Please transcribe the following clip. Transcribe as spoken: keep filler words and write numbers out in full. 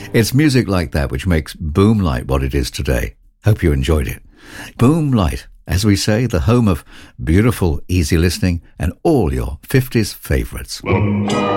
It's music like that which makes Boom Light what it is today. Hope you enjoyed it. Boom Light, as we say, the home of beautiful, easy listening and all your fifties favorites.